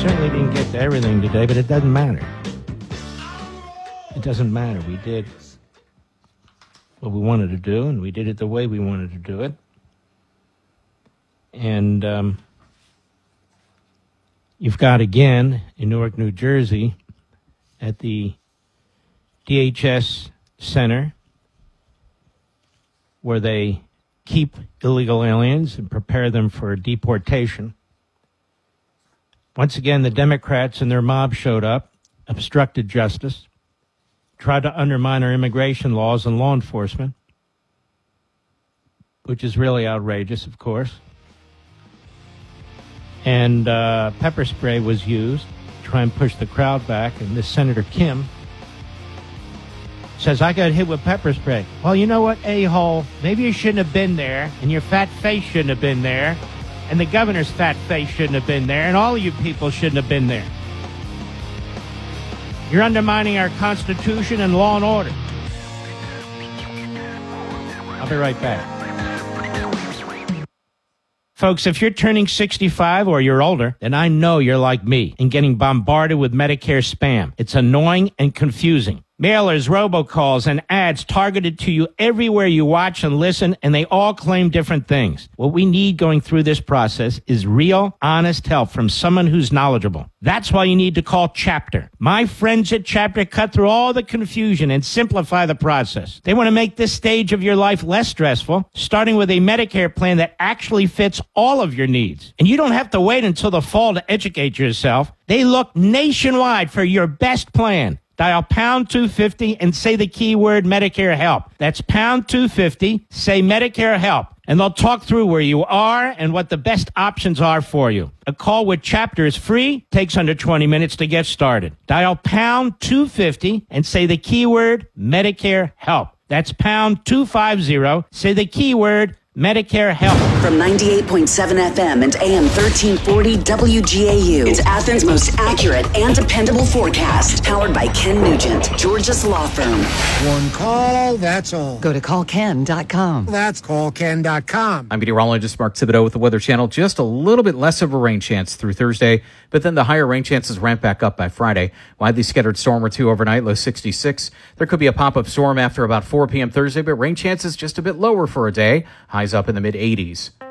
certainly didn't get to everything today, but it doesn't matter. It doesn't matter. We did what we wanted to do, and we did it the way we wanted to do it. And you've got, again, in Newark, New Jersey, at the DHS Center, where they keep illegal aliens and prepare them for deportation. Once again, the Democrats and their mob showed up, obstructed justice, tried to undermine our immigration laws and law enforcement, which is really outrageous, of course. And pepper spray was used to try and push the crowd back, and this Senator Kim says, I got hit with pepper spray. Well, you know what, a-hole? Maybe you shouldn't have been there, and your fat face shouldn't have been there, and the governor's fat face shouldn't have been there, and all of you people shouldn't have been there. You're undermining our Constitution and law and order. I'll be right back. Folks, if you're turning 65 or you're older, then I know you're like me and getting bombarded with Medicare spam. It's annoying and confusing. Mailers, robocalls, and ads targeted to you everywhere you watch and listen, and they all claim different things. What we need going through this process is real, honest help from someone who's knowledgeable. That's why you need to call Chapter. My friends at Chapter cut through all the confusion and simplify the process. They want to make this stage of your life less stressful, starting with a Medicare plan that actually fits all of your needs. And you don't have to wait until the fall to educate yourself. They look nationwide for your best plan. Dial pound 250 and say the keyword Medicare help. That's pound 250, say Medicare help. And they'll talk through where you are and what the best options are for you. A call with Chapter is free, takes under 20 minutes to get started. Dial pound 250 and say the keyword Medicare help. That's pound 250, say the keyword Medicare help. From 98.7 FM and AM 1340 WGAU, it's Athens' most accurate and dependable forecast. Powered by Ken Nugent, Georgia's law firm. One call, that's all. Go to callken.com. That's callken.com. I'm meteorologist Mark Thibodeau with the Weather Channel. Just a little bit less of a rain chance through Thursday, but then the higher rain chances ramp back up by Friday. Widely scattered storm or two overnight, low 66. There could be a pop-up storm after about 4 p.m. Thursday, but rain chances just a bit lower for a day. Highs up in the mid-80s.